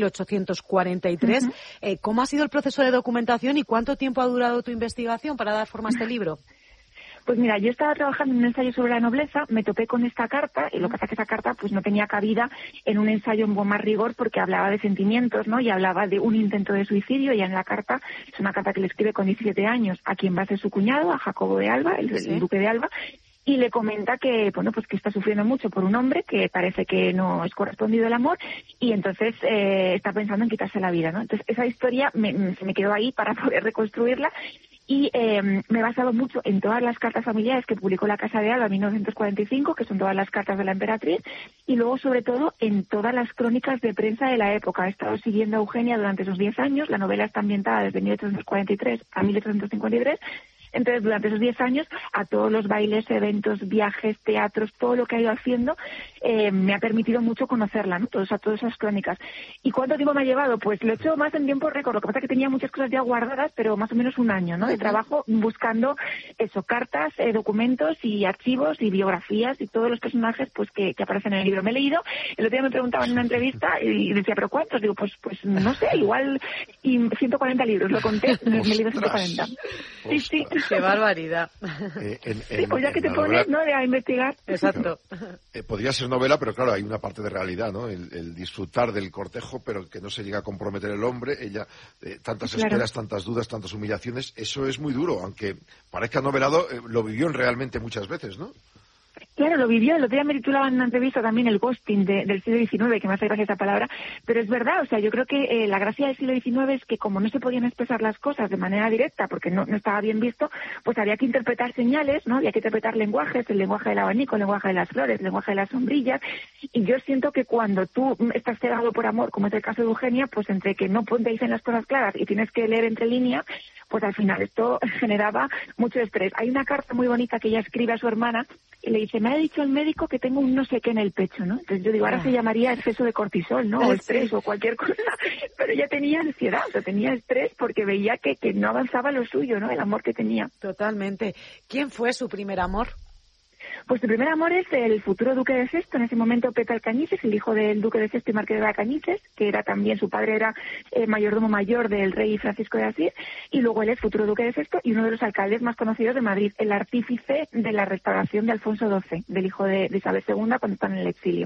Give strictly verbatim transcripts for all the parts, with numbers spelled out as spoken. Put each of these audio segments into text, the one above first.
mil ochocientos cuarenta y tres. Uh-huh. Eh, ¿Cómo ha sido el proceso de documentación y cuánto tiempo ha durado tu investigación para dar forma a este libro? Pues mira, yo estaba trabajando en un ensayo sobre la nobleza, me topé con esta carta, y lo que pasa es que esa carta pues no tenía cabida en un ensayo con más rigor porque hablaba de sentimientos, ¿no? Y hablaba de un intento de suicidio, y en la carta, es una carta que le escribe con diecisiete años a quien va a ser su cuñado, a Jacobo de Alba, el, ¿sí? el duque de Alba, y le comenta que, bueno, pues que está sufriendo mucho por un hombre, que parece que no es correspondido el amor, y entonces eh, está pensando en quitarse la vida, ¿no? Entonces esa historia me, se me quedó ahí para poder reconstruirla. Y eh, me he basado mucho en todas las cartas familiares que publicó la Casa de Alba en mil novecientos cuarenta y cinco, que son todas las cartas de la emperatriz, y luego, sobre todo, en todas las crónicas de prensa de la época. He estado siguiendo a Eugenia durante esos diez años. La novela está ambientada desde mil ochocientos cuarenta y tres a mil ochocientos cincuenta y tres. Entonces, durante esos diez años, a todos los bailes, eventos, viajes, teatros, todo lo que ha ido haciendo, eh, me ha permitido mucho conocerla, ¿no? Todos, a todas esas crónicas. ¿Y cuánto tiempo me ha llevado? Pues lo he hecho más en tiempo récord. Lo que pasa es que tenía muchas cosas ya guardadas, pero más o menos un año, ¿no? De trabajo buscando eso, cartas, eh, documentos y archivos y biografías y todos los personajes pues que, que aparecen en el libro. Me he leído, el otro día me preguntaban en una entrevista y decía, ¿pero cuántos? Digo, pues pues no sé, igual y ciento cuarenta libros, lo conté, me he leído ciento cuarenta. Sí, sí. ¡Qué barbaridad! Eh, en, en, sí, pues ya que te pones, ¿no?, de a investigar. Exacto. Eh, podría ser novela, pero claro, hay una parte de realidad, ¿no? El, el disfrutar del cortejo, pero que no se llega a comprometer el hombre. Ella, eh, tantas claro. esperas, tantas dudas, tantas humillaciones. Eso es muy duro, aunque parezca novelado, eh, lo vivió realmente muchas veces, ¿no? Claro, lo vivió. El otro día me titulaba en una entrevista también el ghosting de, del siglo diecinueve, que me hace gracia esa palabra, pero es verdad. O sea, yo creo que eh, la gracia del siglo diecinueve es que como no se podían expresar las cosas de manera directa porque no, no estaba bien visto, pues había que interpretar señales, ¿no? Había que interpretar lenguajes, el lenguaje del abanico, el lenguaje de las flores, el lenguaje de las sombrillas. Y yo siento que cuando tú estás cegado por amor, como es el caso de Eugenia, pues entre que no te dicen las cosas claras y tienes que leer entre líneas, pues al final esto generaba mucho estrés. Hay una carta muy bonita que ella escribe a su hermana y le dice, me ha dicho el médico que tengo un no sé qué en el pecho, ¿no? Entonces yo digo, ahora se llamaría exceso de cortisol, ¿no? O estrés o cualquier cosa. Pero ella tenía ansiedad, o sea, tenía estrés porque veía que, que no avanzaba lo suyo, ¿no? El amor que tenía. Totalmente. ¿Quién fue su primer amor? Pues su primer amor es el futuro duque de Sexto, en ese momento Pepe Alcañices, el hijo del duque de Sexto y marqués de Alcañices, que era también, su padre era eh, mayordomo mayor del rey Francisco de Asís, y luego él es futuro duque de Sexto y uno de los alcaldes más conocidos de Madrid, el artífice de la restauración de Alfonso doce, del hijo de, de Isabel segunda, cuando están en el exilio.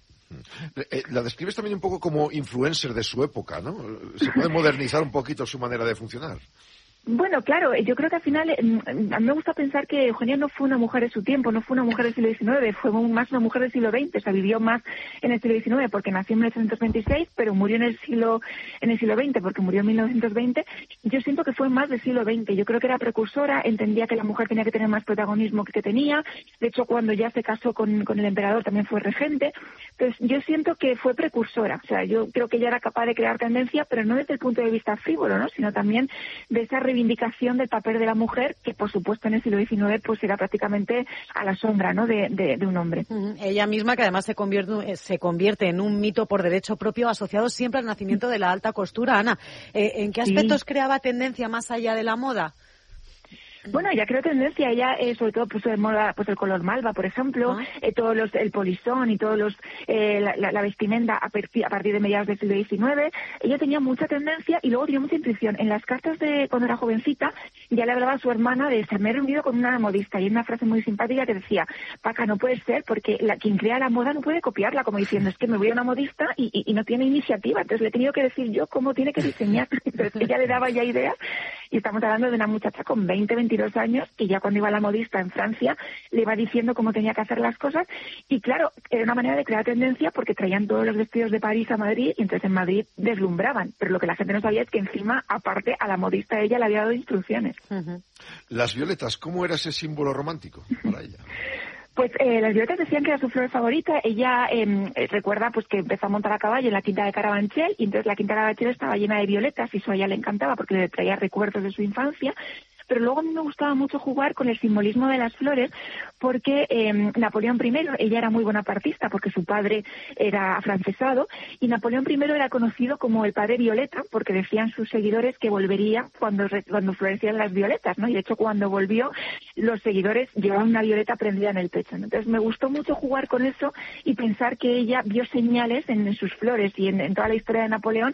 La describes también un poco como influencer de su época, ¿no? Se puede modernizar un poquito su manera de funcionar. Bueno, claro, yo creo que al final, a mí me gusta pensar que Eugenia no fue una mujer de su tiempo, no fue una mujer del siglo diecinueve, fue más una mujer del siglo veinte, o sea, vivió más en el siglo diecinueve porque nació en mil ochocientos veintiséis, pero murió en el siglo en el siglo veinte porque murió en mil novecientos veinte. Yo siento que fue más del siglo veinte, yo creo que era precursora, entendía que la mujer tenía que tener más protagonismo que, que tenía, de hecho cuando ya se casó con, con el emperador también fue regente, entonces yo siento que fue precursora, o sea, yo creo que ella era capaz de crear tendencia, pero no desde el punto de vista frívolo, ¿no?, sino también de esa reivindicación del papel de la mujer, que por supuesto en el siglo diecinueve pues era prácticamente a la sombra, ¿no?, de, de, de un hombre. Uh-huh. Ella misma, que además se convierte, se convierte en un mito por derecho propio asociado siempre al nacimiento de la alta costura. Ana, eh, ¿en qué aspectos sí. creaba tendencia más allá de la moda? Bueno, ella creó tendencia, ella eh, sobre todo puso de moda pues el color malva, por ejemplo, uh-huh. eh, todos los el polisón y todos los eh, la, la, la vestimenta a, per, a partir de mediados del siglo diecinueve. Ella tenía mucha tendencia y luego tenía mucha intuición. En las cartas de cuando era jovencita ya le hablaba a su hermana de se me he reunido con una modista y hay una frase muy simpática que decía, Paca, no puede ser porque la, quien crea la moda no puede copiarla, como diciendo, es que me voy a una modista y, y, y no tiene iniciativa, entonces le he tenido que decir yo cómo tiene que diseñar. Entonces ella le daba ya ideas y estamos hablando de una muchacha con veinte, veintidós años y ya cuando iba a la modista en Francia le iba diciendo cómo tenía que hacer las cosas y claro, era una manera de crear tendencia porque traían todos los vestidos de París a Madrid y entonces en Madrid deslumbraban, pero lo que la gente no sabía es que encima, aparte, a la modista ella le había dado instrucciones. Uh-huh. Las violetas, ¿cómo era ese símbolo romántico para ella? Pues eh, las violetas decían que era su flor favorita. Ella eh, recuerda pues que empezó a montar a caballo en la quinta de Carabanchel y entonces la quinta de Carabanchel estaba llena de violetas y eso a ella le encantaba porque le traía recuerdos de su infancia. pero luego a mí me gustaba mucho jugar con el simbolismo de las flores, porque eh, Napoleón primero, ella era muy bonapartista porque su padre era afrancesado, y Napoleón primero era conocido como el padre Violeta, porque decían sus seguidores que volvería cuando, cuando florecían las violetas, ¿no? Y de hecho cuando volvió, los seguidores llevaban una violeta prendida en el pecho, ¿no? Entonces me gustó mucho jugar con eso y pensar que ella vio señales en, en sus flores y en, en toda la historia de Napoleón